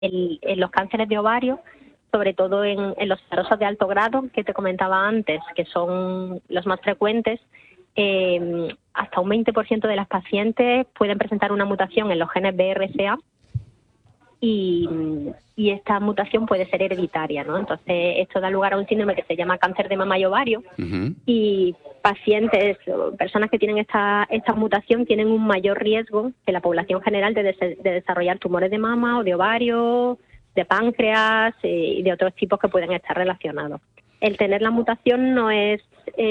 en los cánceres de ovario, sobre todo en los serosos de alto grado, que te comentaba antes, que son los más frecuentes, hasta un 20% de las pacientes pueden presentar una mutación en los genes BRCA y esta mutación puede ser hereditaria, ¿no? Entonces, esto da lugar a un síndrome que se llama cáncer de mama y ovario, y pacientes o personas que tienen esta mutación tienen un mayor riesgo que la población general de desarrollar tumores de mama o de ovario, de páncreas y de otros tipos que pueden estar relacionados. El tener la mutación no es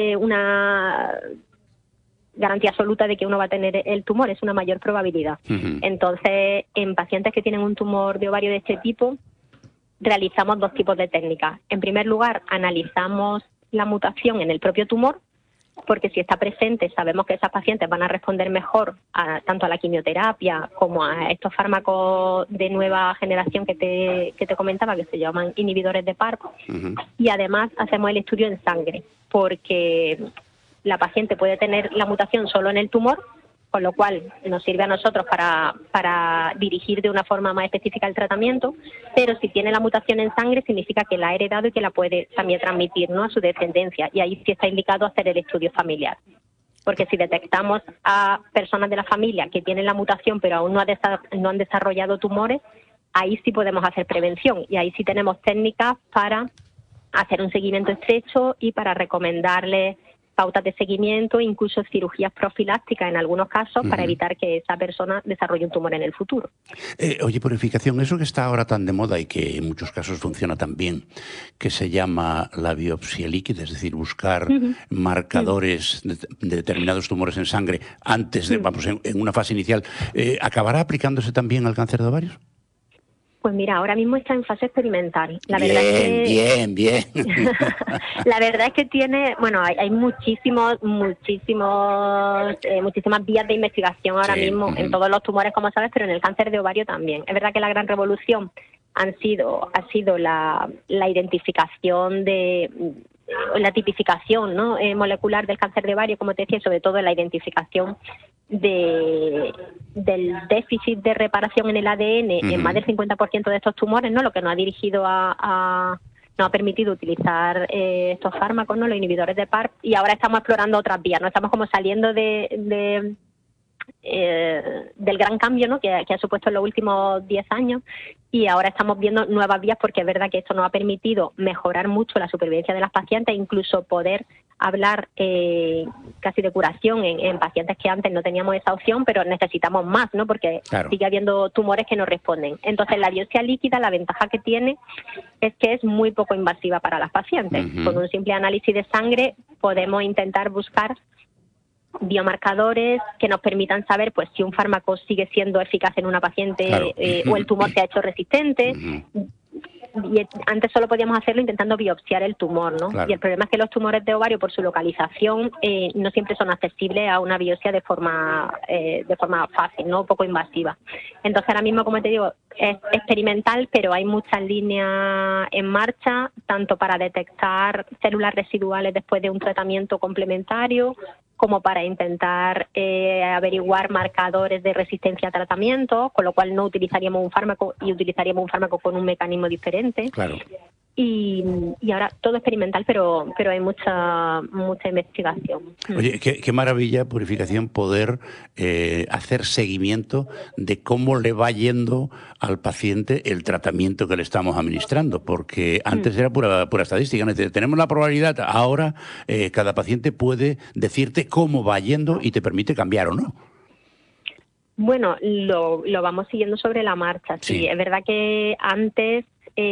una garantía absoluta de que uno va a tener el tumor, es una mayor probabilidad. Entonces, en pacientes que tienen un tumor de ovario de este tipo, realizamos dos tipos de técnicas. En primer lugar, analizamos la mutación en el propio tumor, porque si está presente sabemos que esas pacientes van a responder mejor tanto a la quimioterapia como a estos fármacos de nueva generación que te comentaba, que se llaman inhibidores de PARP. Y además hacemos el estudio en sangre, porque la paciente puede tener la mutación solo en el tumor, con lo cual nos sirve a nosotros para dirigir de una forma más específica el tratamiento, pero si tiene la mutación en sangre significa que la ha heredado y que la puede también transmitir, ¿no?, a su descendencia, y ahí sí está indicado hacer el estudio familiar. Porque si detectamos a personas de la familia que tienen la mutación pero aún no han desarrollado tumores, ahí sí podemos hacer prevención y ahí sí tenemos técnicas para hacer un seguimiento estrecho y para recomendarles pautas de seguimiento, incluso cirugías profilácticas en algunos casos para evitar que esa persona desarrolle un tumor en el futuro. Oye, purificación, eso que está ahora tan de moda y que en muchos casos funciona tan bien, que se llama la biopsia líquida, es decir, buscar marcadores de determinados tumores en sangre antes de, en una fase inicial, ¿acabará aplicándose también al cáncer de ovarios? Pues mira, ahora mismo está en fase experimental. La bien, verdad es que, bien. La verdad es que tiene, bueno, hay muchísimas vías de investigación ahora mismo en todos los tumores, como sabes, pero en el cáncer de ovario también. Es verdad que la gran revolución ha sido la identificación la tipificación, ¿no?, molecular del cáncer de ovario, como te decía, sobre todo la identificación del déficit de reparación en el ADN en más del 50% de estos tumores, ¿no?, lo que nos ha dirigido nos ha permitido utilizar estos fármacos, ¿no?, los inhibidores de PARP, y ahora estamos explorando otras vías, ¿no? Estamos como saliendo del gran cambio, ¿no?, que ha supuesto en los últimos 10 años, y ahora estamos viendo nuevas vías, porque es verdad que esto nos ha permitido mejorar mucho la supervivencia de las pacientes, e incluso poder hablar casi de curación en pacientes que antes no teníamos esa opción, pero necesitamos más, ¿no?, porque sigue habiendo tumores que no responden. Entonces, la biopsia líquida, la ventaja que tiene es que es muy poco invasiva para las pacientes. Con un simple análisis de sangre podemos intentar buscar biomarcadores que nos permitan saber pues si un fármaco sigue siendo eficaz en una paciente o el tumor se ha hecho resistente. Y antes solo podíamos hacerlo intentando biopsiar el tumor, ¿no? Y el problema es que los tumores de ovario, por su localización, no siempre son accesibles a una biopsia de forma fácil, ¿no?, poco invasiva. Entonces, ahora mismo, como te digo, es experimental, pero hay muchas líneas en marcha, tanto para detectar células residuales después de un tratamiento complementario, como para intentar averiguar marcadores de resistencia a tratamientos, con lo cual no utilizaríamos un fármaco y utilizaríamos un fármaco con un mecanismo diferente. Y ahora todo experimental, pero hay mucha investigación. Oye, qué maravilla, Purificación, poder hacer seguimiento de cómo le va yendo al paciente el tratamiento que le estamos administrando, porque antes era pura estadística, ¿no? Tenemos la probabilidad, ahora cada paciente puede decirte cómo va yendo y te permite cambiar o no. Bueno, lo vamos siguiendo sobre la marcha, sí. Es verdad que antes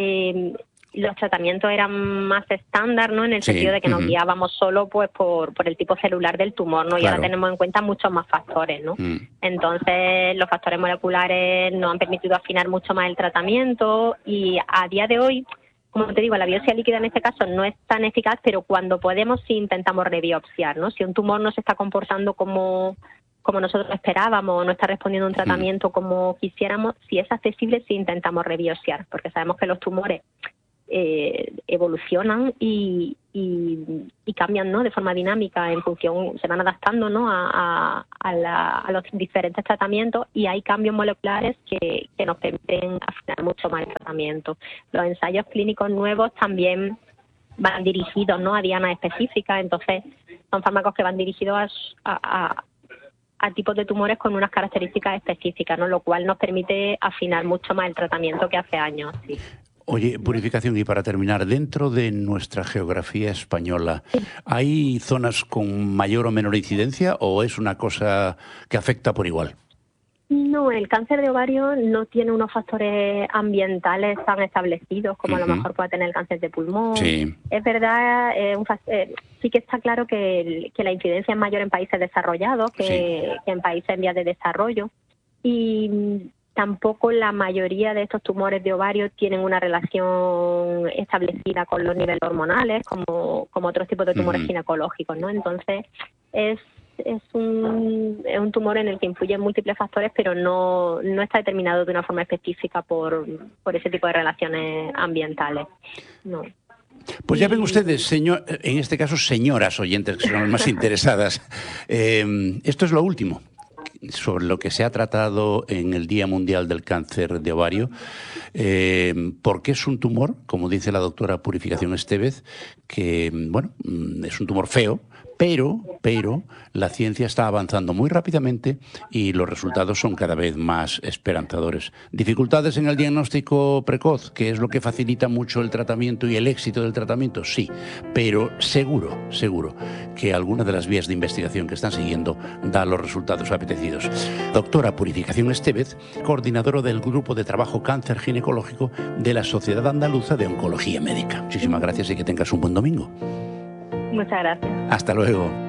los tratamientos eran más estándar, ¿no?, en el sentido de que nos guiábamos solo pues por el tipo celular del tumor, ¿no? Y ahora tenemos en cuenta muchos más factores, ¿no? Entonces, los factores moleculares nos han permitido afinar mucho más el tratamiento, y a día de hoy, como te digo, la biopsia líquida en este caso no es tan eficaz, pero cuando podemos sí intentamos rebiopsiar, ¿no? Si un tumor no se está comportando como nosotros esperábamos, no está respondiendo a un tratamiento como quisiéramos, si es accesible sí intentamos rebiopsiar, porque sabemos que los tumores evolucionan y cambian, ¿no?, de forma dinámica en función, se van adaptando, ¿no?, a los diferentes tratamientos, y hay cambios moleculares que nos permiten afinar mucho más el tratamiento. Los ensayos clínicos nuevos también van dirigidos, ¿no?, a dianas específicas, entonces son fármacos que van dirigidos a tipos de tumores con unas características específicas, ¿no?, lo cual nos permite afinar mucho más el tratamiento que hace años. Sí. Oye, Purificación, y para terminar, dentro de nuestra geografía española, ¿hay zonas con mayor o menor incidencia o es una cosa que afecta por igual? No, el cáncer de ovario no tiene unos factores ambientales tan establecidos como a lo mejor puede tener el cáncer de pulmón. Sí. Es verdad, sí que está claro que la incidencia es mayor en países desarrollados que en países en vías de desarrollo. Y tampoco la mayoría de estos tumores de ovario tienen una relación establecida con los niveles hormonales, como otros tipos de tumores ginecológicos, ¿no? Entonces, es un tumor en el que influyen múltiples factores, pero no está determinado de una forma específica por ese tipo de relaciones ambientales. No. Pues ya ven ustedes, en este caso señoras oyentes, que son las más interesadas, esto es lo último sobre lo que se ha tratado en el Día Mundial del Cáncer de Ovario, porque es un tumor, como dice la doctora Purificación Estévez, que, bueno, es un tumor feo, pero la ciencia está avanzando muy rápidamente y los resultados son cada vez más esperanzadores. ¿Dificultades en el diagnóstico precoz, que es lo que facilita mucho el tratamiento y el éxito del tratamiento? Sí, pero seguro que alguna de las vías de investigación que están siguiendo da los resultados apetecidos. Doctora Purificación Estévez, coordinadora del Grupo de Trabajo Cáncer Ginecológico de la Sociedad Andaluza de Oncología Médica. Muchísimas gracias y que tengas un buen domingo. Muchas gracias. Hasta luego.